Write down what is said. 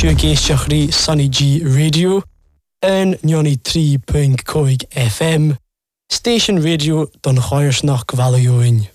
seo géisteach rí Sunny G Radio an 93.5 FM, Station Radio don Choirsnach Gvalioin.